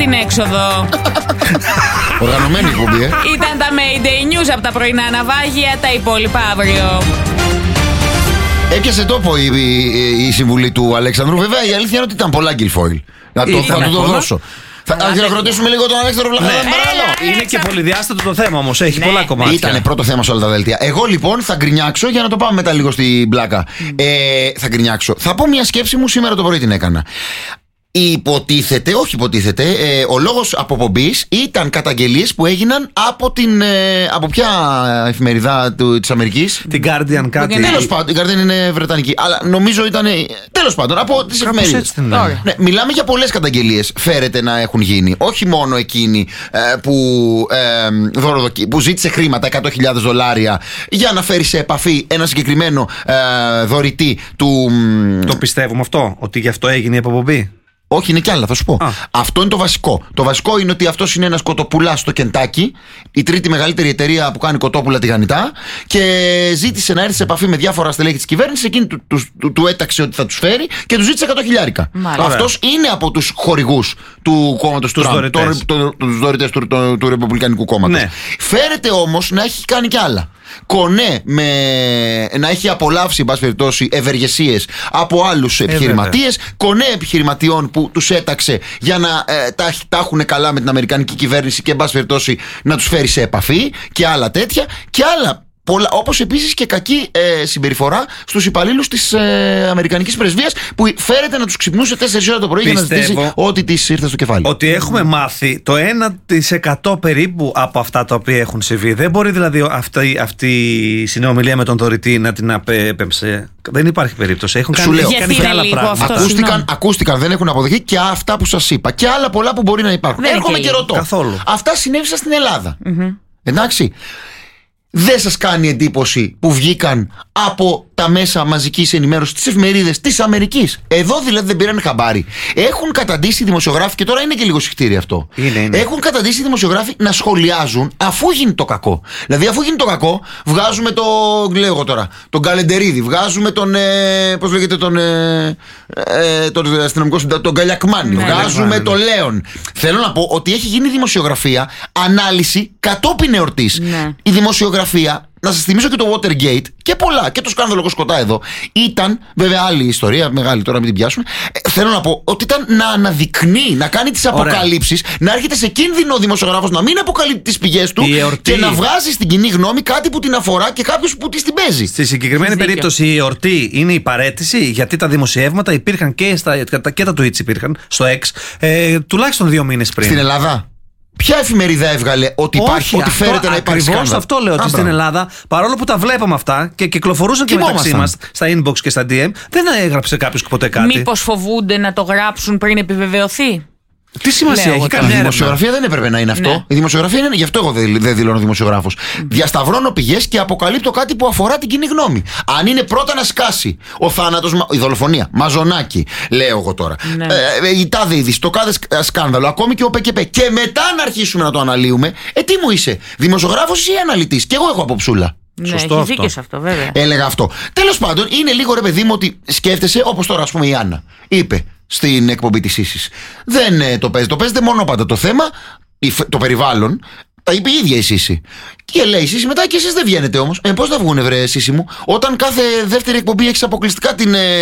την έξοδο. Οργανωμένη εκπομπή, Ήταν τα Mayday News από τα πρωινά ναυάγια. Τα υπόλοιπα αύριο. Έπιασε τόπο η συμβουλή του Αλέξανδρου. Βέβαια, η αλήθεια είναι ότι ήταν πολλά γκυλφόιλ. Θα του το δώσω. Θα χειροκροτήσουμε λίγο τον Αλέξανδρο Βλαχαδάκη, παρακαλώ. Είναι και πολυδιάστατο το θέμα όμως, έχει πολλά κομμάτια. Ήτανε πρώτο θέμα σε όλα τα δελτία. Εγώ λοιπόν θα γκρινιάξω για να το πάμε μετά λίγο στην πλάκα. Θα γκρινιάξω. Θα πω μια σκέψη μου, σήμερα το πρωί την έκανα. Υποτίθεται, όχι υποτίθεται, ο λόγος αποπομπής ήταν καταγγελίες που έγιναν από ποια εφημερίδα της Αμερικής? Την Guardian κάτι. Τέλος πάντων, η Guardian είναι βρετανική, αλλά νομίζω ήταν. Τέλος πάντων, από τις εφημερίδες. Ναι, μιλάμε για πολλές καταγγελίες. Φέρεται να έχουν γίνει. Όχι μόνο εκείνη που ζήτησε χρήματα, $100,000 για να φέρει σε επαφή ένα συγκεκριμένο δωρητή του. Το πιστεύουμε αυτό, ότι γι' αυτό έγινε η αποπομπή? Όχι, είναι κι άλλα, θα σου πω. Αυτό είναι το βασικό. Το βασικό είναι ότι αυτός είναι ένας κοτοπουλάς στο Κεντάκι, η τρίτη μεγαλύτερη εταιρεία που κάνει κοτόπουλα τηγανιτά, και ζήτησε να έρθει σε επαφή με διάφορα στελέχη της κυβέρνησης. Εκείνη του έταξε ότι θα τους φέρει και του ζήτησε $100,000. Αυτός είναι από τους χορηγούς του κόμματος του τους δωρητές του Ρεπουμπλικανικού Κόμματος. Ναι. Φέρεται όμως να έχει κάνει κι άλλα. Κονέ να έχει απολαύσει, εν πάση περιπτώσει, ευεργεσίες από άλλους επιχειρηματίες. Κονέ επιχειρηματιών που τους έταξε για να τα έχουν καλά με την Αμερικανική κυβέρνηση και, εν πάση περιπτώσει, να τους φέρει σε επαφή, και άλλα τέτοια και άλλα. Όπως επίσης και κακή συμπεριφορά στους υπαλλήλους της Αμερικανικής Πρεσβείας, που φέρεται να τους ξυπνούσε 4 ώρα το πρωί για να ζητήσει ό,τι της ήρθε στο κεφάλι. Ότι έχουμε μάθει το 1% περίπου από αυτά τα οποία έχουν συμβεί. Δεν μπορεί δηλαδή αυτή η συνομιλία με τον δωρητή να την απέπεμψε. Δεν υπάρχει περίπτωση. Έχουν κάνει και άλλα πράγματα. Ακούστηκαν, δεν έχουν αποδεχθεί και αυτά που σας είπα. Και άλλα πολλά που μπορεί να υπάρχουν. Έρχομαι και ρωτώ. Καθόλου. Αυτά συνέβησαν στην Ελλάδα. Εντάξει. Δεν σας κάνει εντύπωση που βγήκαν από τα μέσα μαζικής ενημέρωσης, τις εφημερίδες της Αμερικής? Εδώ δηλαδή δεν πήραν χαμπάρι. Έχουν καταντήσει οι δημοσιογράφοι, και τώρα είναι και λίγο συχτήρι αυτό. Είναι. Έχουν καταντήσει οι δημοσιογράφοι να σχολιάζουν αφού γίνει το κακό. Δηλαδή, αφού γίνει το κακό, βγάζουμε τον Καλεντερίδη, βγάζουμε τον. Πώς λέγεται, τον αστυνομικό συντάκτη, τον Καλιακμάνη, βγάζουμε τον Λέον. Θέλω να πω ότι έχει γίνει δημοσιογραφία ανάλυση κατόπιν εορτής. Η δημοσιογραφία. Να σας θυμίσω και το Watergate και πολλά, και το σκάνδαλο Κοσκοτά εδώ. Ήταν, βέβαια, άλλη ιστορία, μεγάλη, τώρα μην την πιάσουμε. Θέλω να πω ότι ήταν να αναδεικνύει, να κάνει τις αποκαλύψεις, να έρχεται σε κίνδυνο ο δημοσιογράφος να μην αποκαλύπτει τις πηγές του και να βγάζει στην κοινή γνώμη κάτι που την αφορά και κάποιος που της την παίζει. Στη συγκεκριμένη περίπτωση η εορτή είναι η παραίτηση, γιατί τα δημοσιεύματα υπήρχαν και τα tweets υπήρχαν στο X τουλάχιστον 2 μήνες πριν. Στην Ελλάδα. Ποια εφημερίδα έβγαλε ότι υπάρχει, ότι φέρεται να υπάρχει σκάνδαλο? Ακριβώς αυτό λέω, ότι στην Ελλάδα, παρόλο που τα βλέπαμε αυτά και κυκλοφορούσαν και μεταξύ μας στα inbox και στα DM, δεν έγραψε κάποιος ποτέ κάτι. Μήπως φοβούνται να το γράψουν πριν επιβεβαιωθεί? Τι σημασία έχει? Η δημοσιογραφία δεν έπρεπε να είναι αυτό. Ναι. Η δημοσιογραφία είναι, γι' αυτό εγώ δεν δηλώνω δημοσιογράφος. Διασταυρώνω πηγές και αποκαλύπτω κάτι που αφορά την κοινή γνώμη. Αν είναι πρώτα να σκάσει ο θάνατος, η δολοφονία, Μαζονάκη, λέω εγώ τώρα, η τάδε είδηση, το κάθε σκάνδαλο, ακόμη και ο ΠΚΠ, και μετά να αρχίσουμε να το αναλύουμε, τι μου είσαι, δημοσιογράφος ή αναλυτής? Και εγώ έχω αποψούλα. Σωστό, έχει δίκιο σε αυτό, βέβαια. Έλεγα αυτό. Τέλος πάντων, είναι λίγο, ρε παιδί μου, ότι σκέφτεσαι, όπως τώρα, ας πούμε, η Άννα είπε στην εκπομπή της Ίσης. Δεν το παίζει. Το παίζετε μόνο πάντα το θέμα, το περιβάλλον. Τα είπε η ίδια η Σύση. Και λέει η Σύση μετά, και εσείς δεν βγαίνετε όμως. Πώς θα βγουνε, βρε Σύση μου, όταν κάθε δεύτερη εκπομπή έχεις αποκλειστικά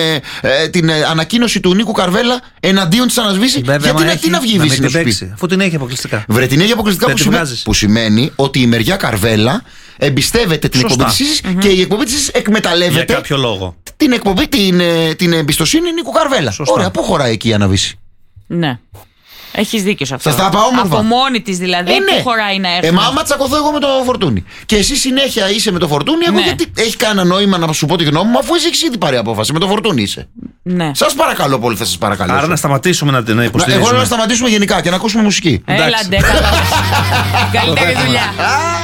την ανακοίνωση του Νίκου Καρβέλα εναντίον της Ανασβήση? Γιατί να βγει η Βύση να σου πει? Αφού την έχει αποκλειστικά. Βρε, την έχει αποκλειστικά, που σημαίνει ότι η μεριά Καρβέλα εμπιστεύεται την εκπομπή της Σύσης και η εκπομπή της Σύσης εκμεταλλεύεται για κάποιο λόγο την εκπομπή, την εμπιστοσύνη Νίκου Καρβέλα. Σωστά. Ωραία, πού χωράει εκεί η Αναβίση? Ναι. Έχεις δίκιο σε αυτό. Σας τα πάω όμορφα. Από μόνη της δηλαδή, πού χωράει να έρθει? Άμα τσακωθώ εγώ με το Φορτούνι και εσύ συνέχεια είσαι με το Φορτούνι, εγώ γιατί έχει κανένα νόημα να σου πω τη γνώμη μου, αφού εσύ έχεις ήδη πάρει απόφαση? Με το Φορτούνι είσαι. Ναι. Σας παρακαλώ πολύ, θα σας παρακαλώ. Άρα να σταματήσουμε να την υποστηρίζουμε. Εγώ να σταματήσουμε γενικά και να ακούσουμε μουσική. Έλαντε, καλά. Καλύτερη δουλειά.